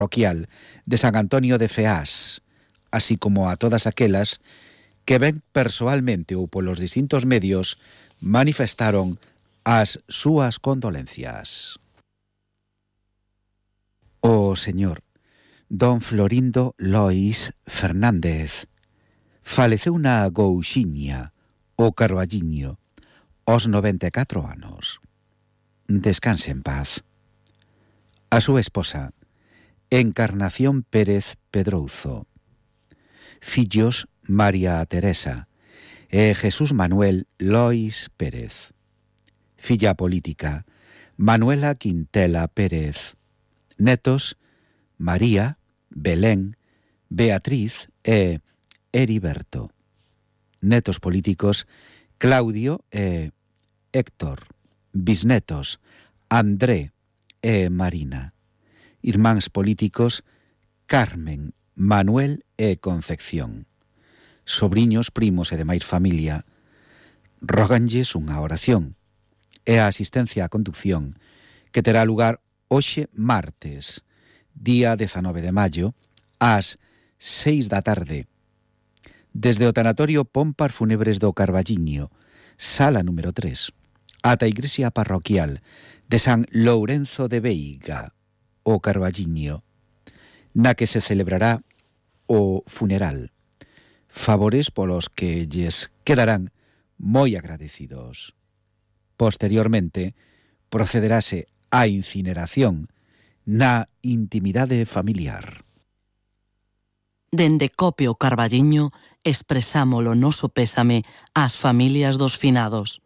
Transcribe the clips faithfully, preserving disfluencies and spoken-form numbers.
parroquial de San Antonio de Feás, así como a todas aquelas que ben persoalmente ou polos distintos medios manifestaron as súas condolencias. O señor don Florindo Lois Fernández faleceu na Gouxiña, o Carballiño, aos noventa e catro anos. Descanse en paz. A súa esposa, Encarnación Pérez Pedrouzo. Fillos, María Teresa e Jesús Manuel Lois Pérez. Filla política, Manuela Quintela Pérez. Netos, María, Belén, Beatriz e Heriberto. Netos políticos, Claudio e Héctor. Bisnetos, André e Marina. Irmáns políticos, Carmen, Manuel e Concepción. Sobriños, primos e demais familia, róganlles unha oración e a asistencia á conducción que terá lugar hoxe martes, día dezanove de maio, ás seis da tarde, desde o tanatorio Pompas Fúnebres do Carballiño, sala número tres, ata a igrexa parroquial de San Lourenzo de Veiga, o Carballiño, na que se celebrará o funeral. Favores polos que lles quedarán moi agradecidos. Posteriormente, procederase á incineración na intimidade familiar. Dende Cope o Carballiño expresamos o noso pésame ás familias dos finados.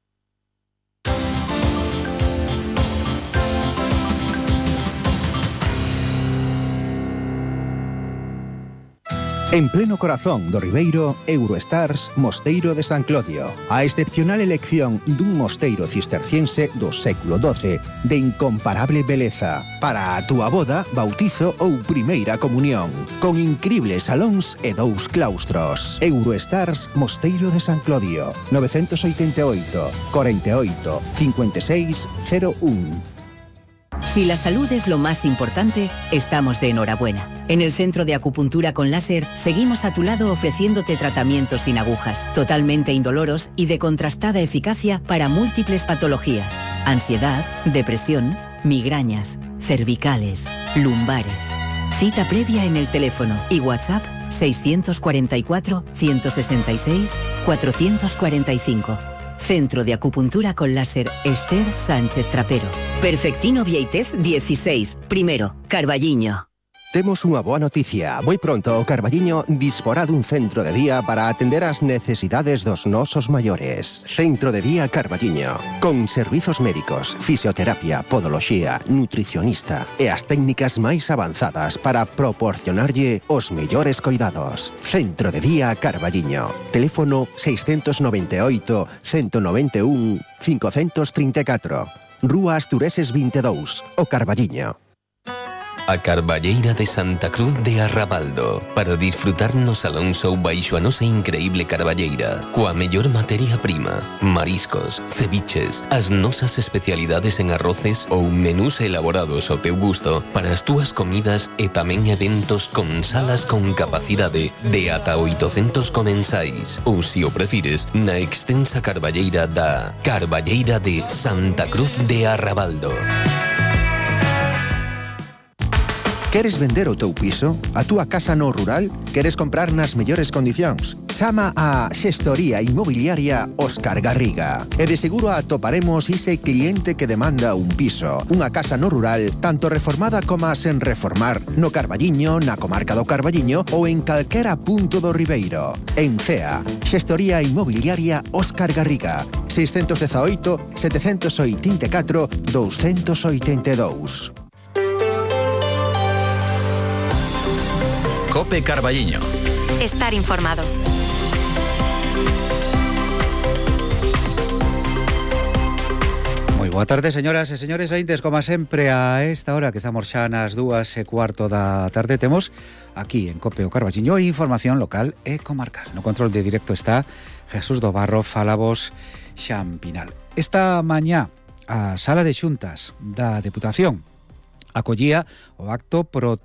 En pleno corazón do Ribeiro, Eurostars Mosteiro de San Clodio. A excepcional elección dun mosteiro cisterciense do século doce de incomparable beleza para a túa boda, bautizo ou primeira comunión, con incribles salóns e dous claustros. Eurostars Mosteiro de San Clodio, nove oito oito, cuarenta y ocho, cincuenta y seis cero uno. Si la salud es lo más importante, estamos de enhorabuena. En el Centro de Acupuntura con Láser seguimos a tu lado ofreciéndote tratamientos sin agujas, totalmente indoloros y de contrastada eficacia para múltiples patologías: ansiedad, depresión, migrañas, cervicales, lumbares. Cita previa en el teléfono y WhatsApp seiscientos cuarenta y cuatro, ciento sesenta y seis, cuatrocientos cuarenta y cinco. Centro de Acupuntura con Láser Esther Sánchez Trapero. Perfectino Vieitez dieciséis, primero, Carballiño. Temos unha boa noticia. Moi pronto o Carballiño disporá dun centro de día para atender as necesidades dos nosos maiores. Centro de Día Carballiño, con servizos médicos, fisioterapia, podoloxía, nutricionista e as técnicas máis avanzadas para proporcionarlle os mellores coidados. Centro de Día Carballiño. Teléfono seiscientos noventa y ocho, ciento noventa y uno, quinientos treinta y cuatro. Rúa Astureses veintidós, o Carballiño. A Carballeira de Santa Cruz de Arrabaldo, para disfrutar no salón show baixo a nosa increíble carballeira, coa mellor materia prima, mariscos, ceviches, as nosas especialidades en arroces ou menús elaborados ao teu gusto para as túas comidas e tamén eventos con salas con capacidade de ata oitocentos comensais, ou, se o prefires, na extensa carballeira da Carballeira de Santa Cruz de Arrabaldo. Queres vender o teu piso? A túa casa no rural? Queres comprar nas mellores condicións? Chama a Xestoría Inmobiliaria Óscar Garriga. E de seguro atoparemos ese cliente que demanda un piso, unha casa no rural, tanto reformada como sen reformar, no Carballiño, na comarca do Carballiño ou en calquera punto do Ribeiro. En Cea, Xestoría Inmobiliaria Óscar Garriga, seiscientos dezaoito, setecentos oitenta e catro, doscientos oitenta e dous. Cope Carballiño. Estar informado. Moi boa tarde, señoras e señores ointes, como sempre a esta hora que estamos xa nas dúas e cuarto da tarde, temos aquí en Cope o Carballiño información local e comarcal. No control de directo está Jesús do Barro, falabos Xampinal. Esta mañá a Sala de Xuntas da Deputación acollía o acto pro